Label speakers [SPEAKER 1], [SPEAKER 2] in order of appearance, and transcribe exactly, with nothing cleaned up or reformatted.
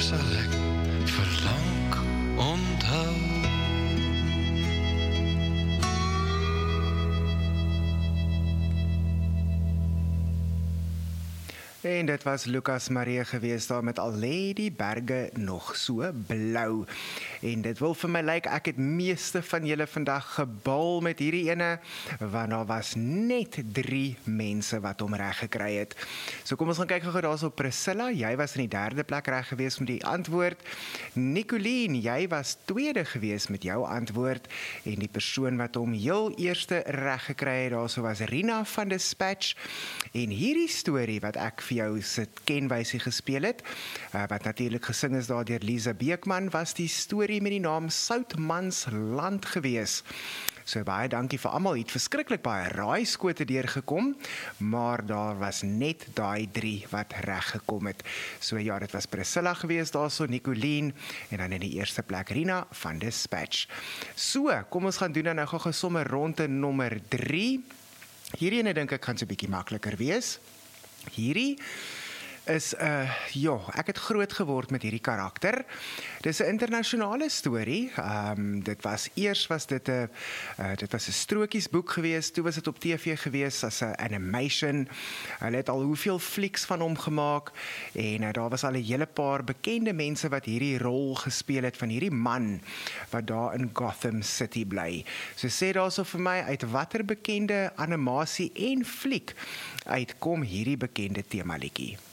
[SPEAKER 1] sal ek verlang onthou.
[SPEAKER 2] En dit was Lucas Marie gewees daar met Al lê die berge nog so blou. En dit wil vir my lyk, ek het meeste van julle vandag gebal met hierdie ene, want daar was net drie mense wat hom reg gekry het. So kom ons gaan kyk gou daarso op Priscilla, jy was in die derde plek reg gewees met die antwoord. Nicoline, jy was tweede gewees met jou antwoord, en die persoon wat hom heel eerste reg gekry het daarso was Rina van Dispatch. En hierdie storie wat ek vir jou sit kenwysie gespeel het, uh, wat natuurlik gesing is daar deur Lisa Beekman, was die storie met die naam Soutmans Land gewees. So baie dankie vir almal, het verskriklik baie raaiskote deurgekom, maar daar was net daai drie wat reg gekom het. So ja, dit was Priscilla gewees daarso, Nicoline, en dan in die eerste plek Rina van Dispatch. So, kom ons gaan doen dan nou gou sommer ronde nommer drie. Hierdie ene dink ek gaan so 'n bietjie makliker wees. Hierdie is, uh, ja, ek het groot geword met hierdie karakter. Dis 'n internasionale storie. Um, dit was eers was dit 'n uh, dit was 'n strokiesboek gewees, toe was dit op T V gewees as 'n animation. Hulle het al hoeveel flieks van hom gemaak en uh, daar was al 'n hele paar bekende mense wat hierdie rol gespeel het van hierdie man wat daar in Gotham City bly. So sê daarso vir my uit watter bekende animasie en fliek uitkom hierdie bekende temaliedjie.